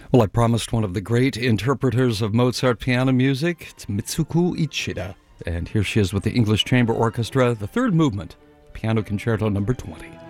Well, I promised one of the great interpreters of Mozart piano music. It's Mitsuko Ichida. And here she is with the English Chamber Orchestra, the third movement, Piano Concerto number 20.